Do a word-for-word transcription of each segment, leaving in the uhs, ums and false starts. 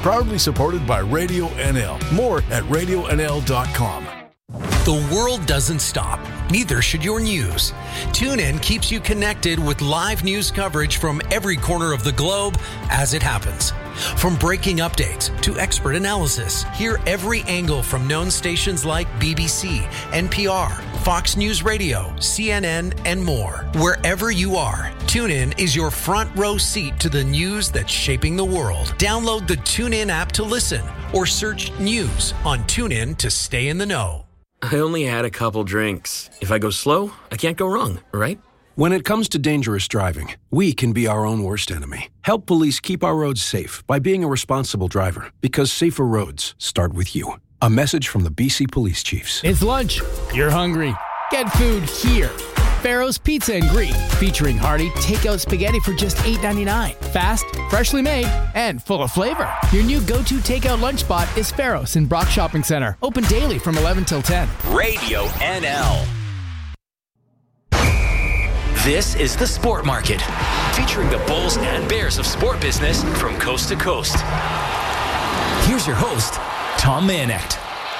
Proudly supported by Radio N L. More at radio n l dot com. The world doesn't stop. Neither should your news. TuneIn keeps you connected with live news coverage from every corner of the globe as it happens. From breaking updates to expert analysis, hear every angle from known stations like B B C, N P R, Fox News Radio, C N N, and more. Wherever you are, TuneIn is your front row seat to the news that's shaping the world. Download the TuneIn app to listen or search news on TuneIn to stay in the know. I only had a couple drinks. If I go slow, I can't go wrong, right? When it comes to dangerous driving, we can be our own worst enemy. Help police keep our roads safe by being a responsible driver, because safer roads start with you. A message from the B C Police Chiefs. It's lunch. You're hungry. Get food here. Farrow's Pizza and Greek, featuring hearty takeout spaghetti for just eight ninety-nine. Fast, freshly made, and full of flavor. Your new go-to takeout lunch spot is Farrow's in Brock Shopping Center. Open daily from eleven till ten. Radio N L. This is The Sport Market, featuring the Bulls and Bears of sport business from coast to coast. Here's your host, Tom Manecht.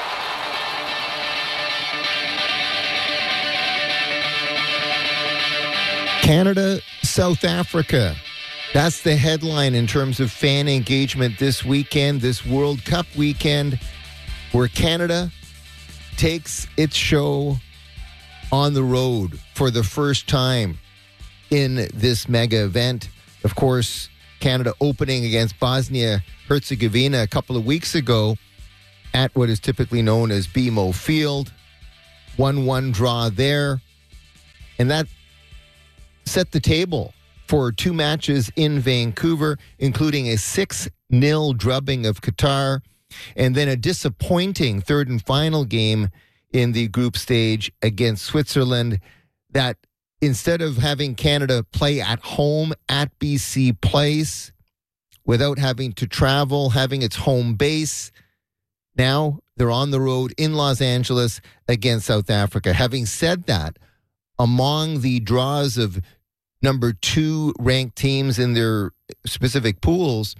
Canada, South Africa. That's the headline in terms of fan engagement this weekend, this World Cup weekend, where Canada takes its show on the road for the first time in this mega event. Of course, Canada opening against Bosnia-Herzegovina a couple of weeks ago at what is typically known as B M O Field. one one draw there. And that set the table for two matches in Vancouver, including a six nil drubbing of Qatar, and then a disappointing third and final game in the group stage against Switzerland, that instead of having Canada play at home at B C Place without having to travel, having its home base, now they're on the road in Los Angeles against South Africa. Having said that, among the draws of number two ranked teams in their specific pools,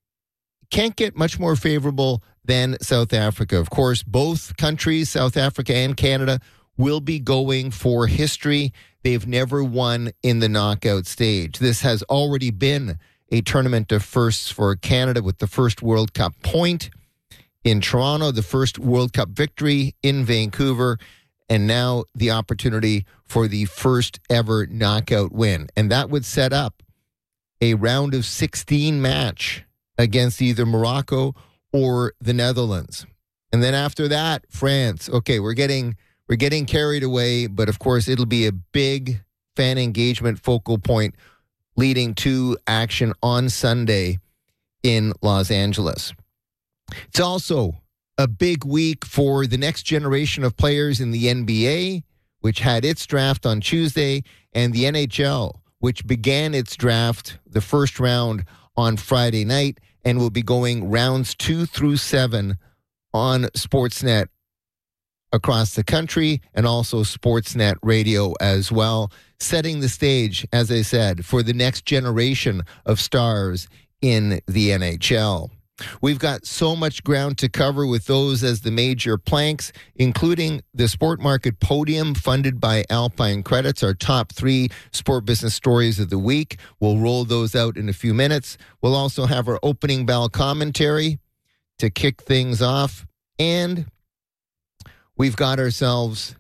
can't get much more favorable than South Africa. Of course, both countries, South Africa and Canada, will be going for history. They've never won in the knockout stage. This has already been a tournament of firsts for Canada, with the first World Cup point in Toronto, the first World Cup victory in Vancouver, and now the opportunity for the first ever knockout win. And that would set up a round of sixteen match against either Morocco or the Netherlands. And then after that, France. Okay, we're getting we're getting carried away, but of course it'll be a big fan engagement focal point leading to action on Sunday in Los Angeles. It's also a big week for the next generation of players in the N B A, which had its draft on Tuesday, and the N H L, which began its draft, the first round, on Friday night, and will be going rounds two through seven on Sportsnet across the country, and also Sportsnet Radio as well, setting the stage, as I said, for the next generation of stars in the N H L. We've got so much ground to cover with those as the major planks, including the Sport Market Podium funded by Alpine Credits, our top three sport business stories of the week. We'll roll those out in a few minutes. We'll also have our opening bell commentary to kick things off. And we've got ourselves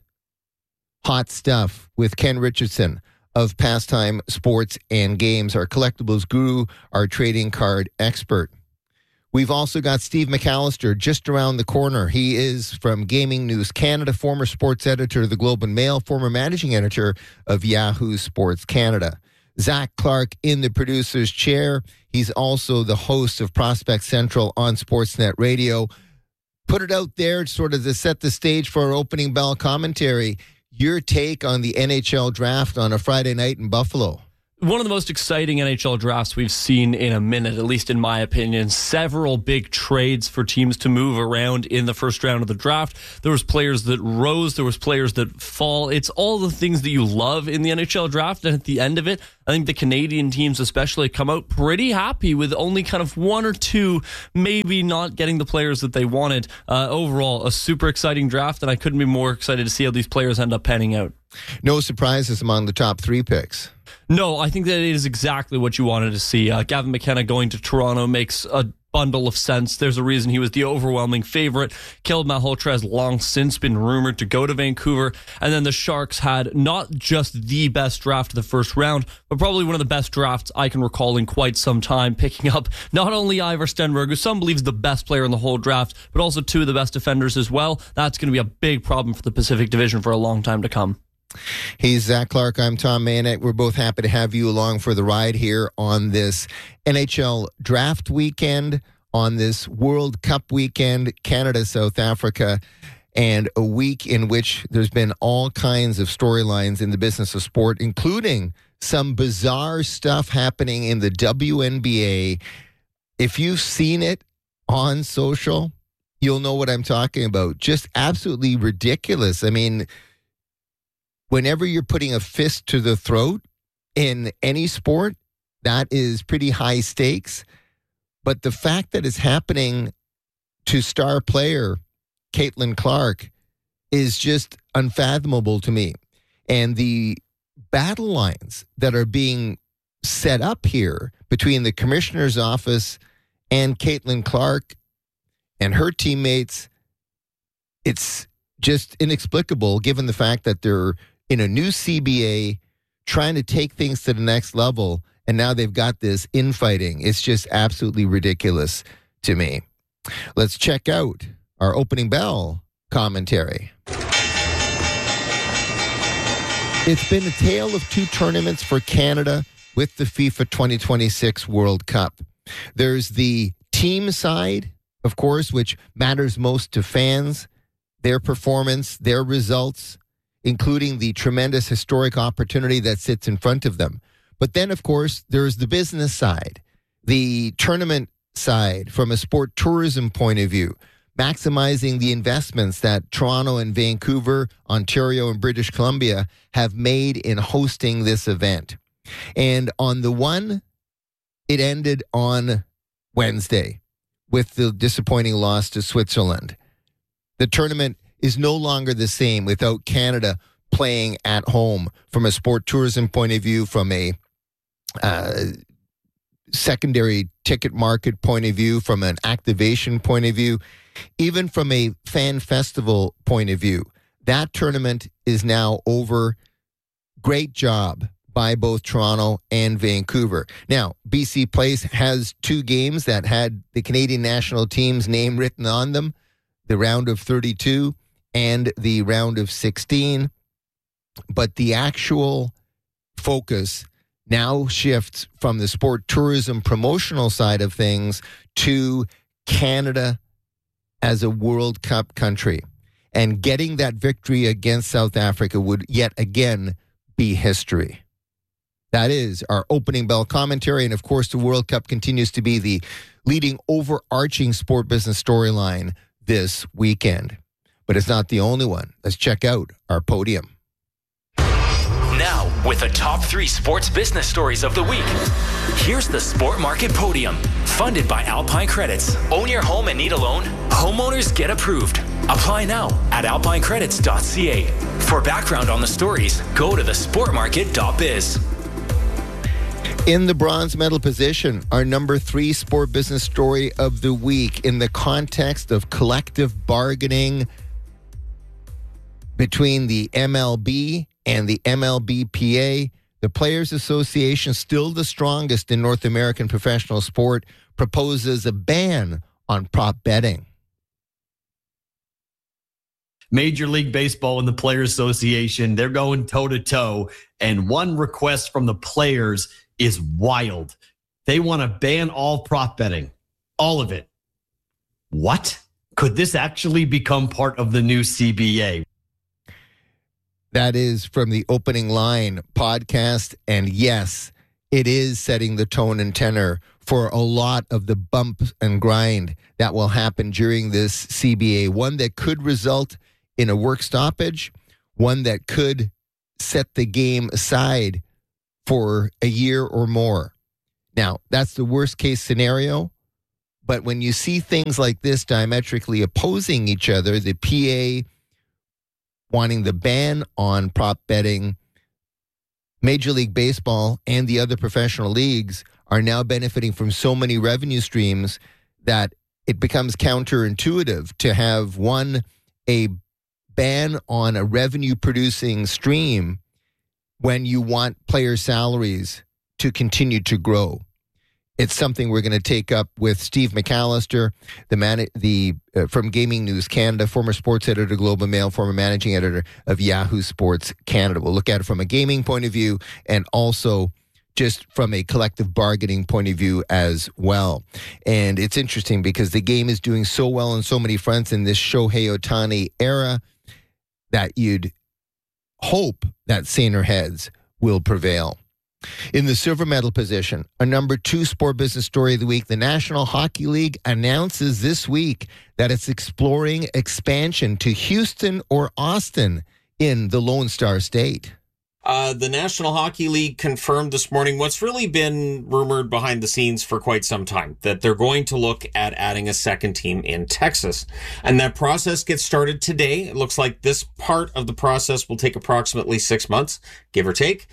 hot stuff with Ken Richardson of Pastime Sports and Games, our collectibles guru, our trading card expert. We've also got Steve McAllister just around the corner. He is from Gaming News Canada, former sports editor of the Globe and Mail, former managing editor of Yahoo Sports Canada. Zach Clark in the producer's chair. He's also the host of Prospect Central on Sportsnet Radio. Put it out there sort of to set the stage for our opening bell commentary. Your take on the N H L draft on a Friday night in Buffalo. one of the most exciting N H L drafts we've seen in a minute, at least in my opinion. Several big trades for teams to move around in the first round of the draft. There was players that rose. There was players that fall. It's all the things that you love in the N H L draft. And at the end of it, I think the Canadian teams especially come out pretty happy with only kind of one or two maybe not getting the players that they wanted. Uh, overall, a super exciting draft, and I couldn't be more excited to see how these players end up panning out. No surprises among the top three picks. No, I think that it is exactly what you wanted to see. Uh, Gavin McKenna going to Toronto makes a bundle of sense. There's a reason he was the overwhelming favorite. Caleb Malhotra has long since been rumored to go to Vancouver. And then the Sharks had not just the best draft of the first round, but probably one of the best drafts I can recall in quite some time, picking up not only Ivar Stenberg, who some believe is the best player in the whole draft, but also two of the best defenders as well. That's going to be a big problem for the Pacific Division for a long time to come. He's Zach Clark. I'm Tom Manek. We're both happy to have you along for the ride here on this N H L draft weekend, on this World Cup weekend, Canada, South Africa, and a week in which there's been all kinds of storylines in the business of sport, including some bizarre stuff happening in the W N B A. If you've seen it on social, you'll know what I'm talking about. Just absolutely ridiculous. I mean, whenever you're putting a fist to the throat in any sport, that is pretty high stakes. But the fact that it's happening to star player Caitlin Clark is just unfathomable to me. And the battle lines that are being set up here between the commissioner's office and Caitlin Clark and her teammates, it's just inexplicable given the fact that they're in a new C B A, trying to take things to the next level, and now they've got this infighting. It's just absolutely ridiculous to me. Let's check out our opening bell commentary. It's been a tale of two tournaments for Canada with the FIFA twenty twenty-six World Cup. There's the team side, of course, which matters most to fans, their performance, their results, including the tremendous historic opportunity that sits in front of them. But then, of course, there's the business side, the tournament side from a sport tourism point of view, maximizing the investments that Toronto and Vancouver, Ontario and British Columbia have made in hosting this event. And on the one, it ended on Wednesday with the disappointing loss to Switzerland. The tournament is no longer the same without Canada playing at home from a sport tourism point of view, from a uh, secondary ticket market point of view, from an activation point of view, even from a fan festival point of view. That tournament is now over. Great job by both Toronto and Vancouver. Now, B C Place has two games that had the Canadian national team's name written on them, the round of thirty-two and the round of sixteen. But the actual focus now shifts from the sport tourism promotional side of things to Canada as a World Cup country. And getting that victory against South Africa would yet again be history. That is our opening bell commentary. And of course, the World Cup continues to be the leading overarching sport business storyline this weekend. But it's not the only one. Let's check out our podium. Now, with the top three sports business stories of the week, here's the Sport Market Podium, funded by Alpine Credits. Own your home and need a loan? Homeowners get approved. Apply now at alpine credits dot c a. For background on the stories, go to the sport market dot biz. In the bronze medal position, our number three sport business story of the week in the context of collective bargaining between the M L B and the M L B P A. The Players Association, still the strongest in North American professional sport, proposes a ban on prop betting. Major League Baseball and the Players Association, they're going toe-to-toe, and one request from the players is wild. They want to ban all prop betting, all of it. What? Could this actually become part of the new C B A? That is from the Opening Line podcast, and yes, it is setting the tone and tenor for a lot of the bump and grind that will happen during this C B A. One that could result in a work stoppage, one that could set the game aside for a year or more. Now, that's the worst case scenario. But when you see things like this diametrically opposing each other, the P A wanting the ban on prop betting, Major League Baseball and the other professional leagues are now benefiting from so many revenue streams that it becomes counterintuitive to have one, a ban on a revenue-producing stream when you want player salaries to continue to grow. It's something we're going to take up with Steve McAllister, the man, the uh, from Gaming News Canada, former sports editor, Globe and Mail, former managing editor of Yahoo Sports Canada. We'll look at it from a gaming point of view and also just from a collective bargaining point of view as well. And it's interesting because the game is doing so well on so many fronts in this Shohei Ohtani era that you'd hope that saner heads will prevail. In the silver medal position, a number two sport business story of the week, the National Hockey League announces this week that it's exploring expansion to Houston or Austin in the Lone Star State. Uh, the National Hockey League confirmed this morning what's really been rumored behind the scenes for quite some time, that they're going to look at adding a second team in Texas. And that process gets started today. It looks like this part of the process will take approximately six months, give or take.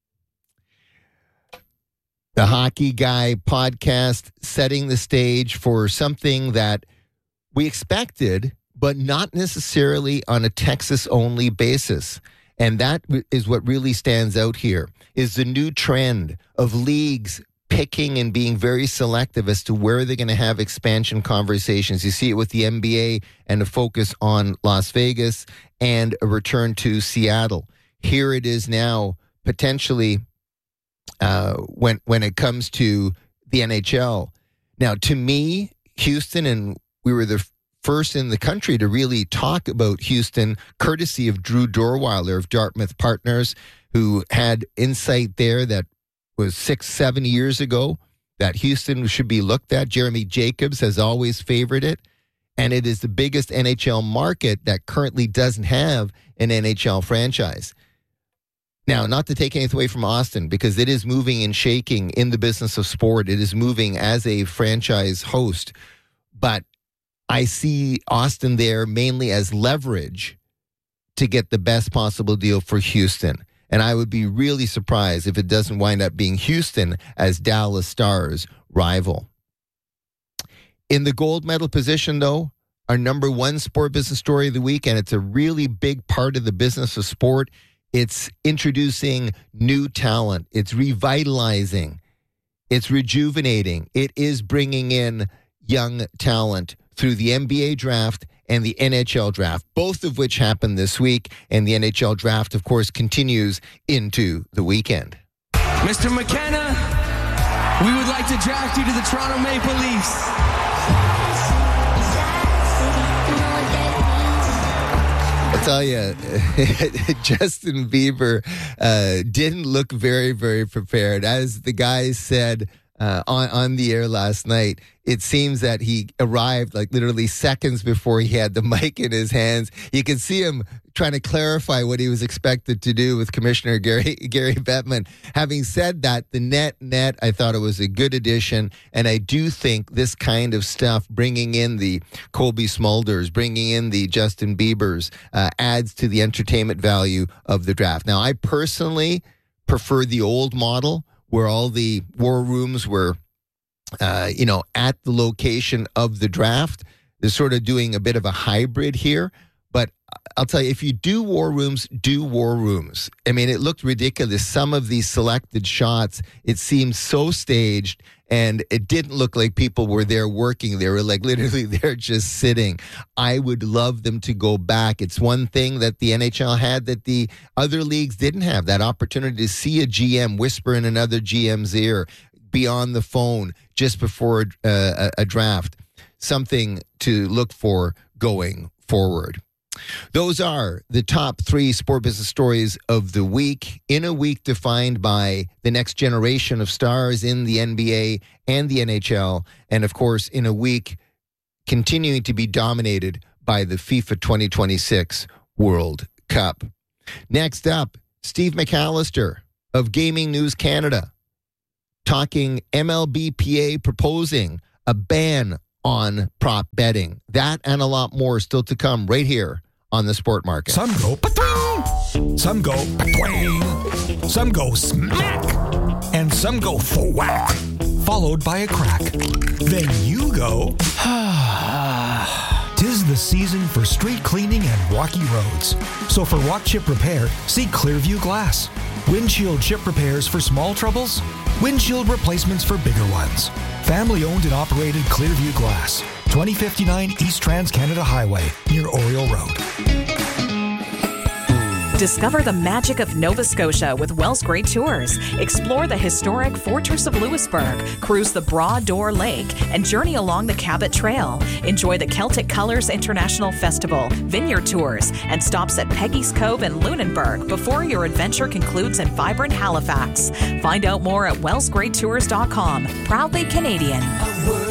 The Hockey Guy podcast setting the stage for something that we expected, but not necessarily on a Texas-only basis. And that is what really stands out here, is the new trend of leagues picking and being very selective as to where they're going to have expansion conversations. You see it with the N B A and a focus on Las Vegas and a return to Seattle. Here it is now, potentially, uh, when when it comes to the N H L. Now, to me, Houston, and we were the first in the country to really talk about Houston, courtesy of Drew Dorweiler of Dartmouth Partners, who had insight there that was six, seven years ago that Houston should be looked at. Jeremy Jacobs has always favored it, and it is the biggest N H L market that currently doesn't have an N H L franchise. Now, not to take anything away from Austin, because it is moving and shaking in the business of sport. It is moving as a franchise host, but I see Austin there mainly as leverage to get the best possible deal for Houston. And I would be really surprised if it doesn't wind up being Houston as Dallas Stars' rival. In the gold medal position, though, our number one sport business story of the week, and it's a really big part of the business of sport. It's introducing new talent. It's revitalizing. It's rejuvenating. It is bringing in young talent through the N B A draft and the N H L draft, both of which happened this week. And the N H L draft, of course, continues into the weekend. Mister McKenna, we would like to draft you to the Toronto Maple Leafs. I tell you, Justin Bieber uh, didn't look very, very prepared. As the guys said uh, on, on the air last night, it seems that he arrived like literally seconds before he had the mic in his hands. You could see him trying to clarify what he was expected to do with Commissioner Gary Gary Bettman. Having said that, the net net, I thought it was a good addition, and I do think this kind of stuff, bringing in the Colby Smulders, bringing in the Justin Biebers, uh, adds to the entertainment value of the draft. Now, I personally prefer the old model where all the war rooms were Uh, you know, at the location of the draft. They're sort of doing a bit of a hybrid here. But I'll tell you, if you do war rooms, do war rooms. I mean, it looked ridiculous. Some of these selected shots, it seemed so staged, and it didn't look like people were there working. They were like literally there just sitting. I would love them to go back. It's one thing that the N H L had that the other leagues didn't have, that opportunity to see a G M whisper in another G M's ear, be on the phone just before uh, a, a draft. Something to look for going forward. Those are the top three sport business stories of the week, in a week defined by the next generation of stars in the N B A and the N H L, and of course, in a week continuing to be dominated by the FIFA twenty twenty-six World Cup. Next up, Steve McAllister of Gaming News Canada, talking M L B P A proposing a ban on prop betting. That and a lot more still to come right here on the Sport Market. Some go pa-twing, some go pa-twing, some go smack, and some go thwack, followed by a crack. Then you go, tis the season for street cleaning and rocky roads. So for walk chip repair, see Clearview Glass. Windshield chip repairs for small troubles, windshield replacements for bigger ones. Family owned and operated Clearview Glass, twenty fifty-nine East Trans-Canada Highway, near Oriole Road. Discover the magic of Nova Scotia with Wells Great Tours. Explore the historic Fortress of Louisbourg, cruise the Broad Door Lake, and journey along the Cabot Trail. Enjoy the Celtic Colors International Festival, vineyard tours, and stops at Peggy's Cove and Lunenburg before your adventure concludes in vibrant Halifax. Find out more at wells great tours dot com. Proudly Canadian.